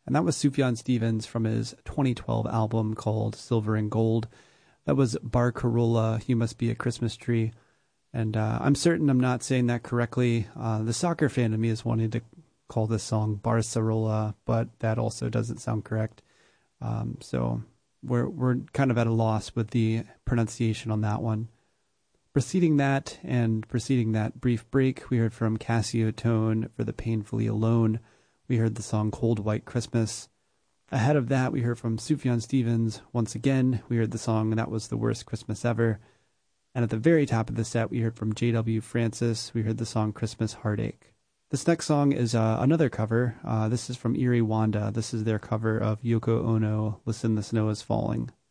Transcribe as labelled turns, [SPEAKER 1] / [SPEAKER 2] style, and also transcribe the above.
[SPEAKER 1] And that was Sufjan Stevens from his 2012 album called Silver and Gold. That was Barcarola, You Must Be a Christmas Tree. And I'm certain I'm not saying that correctly. The soccer fan in me is wanting to call this song Barcarola, but that also doesn't sound correct. So we're kind of at a loss with the pronunciation on that one. Preceding that brief break, we heard from Cassio Tone for The Painfully Alone. We heard the song Cold White Christmas. Ahead of that, we heard from Sufjan Stevens. Once again, we heard the song That Was the Worst Christmas Ever. And at the very top of the set, we heard from J.W. Francis. We heard the song Christmas Heartache. This next song is another cover. This is from Eerie Wanda. This is their cover of Yoko Ono, Listen, the Snow is Falling.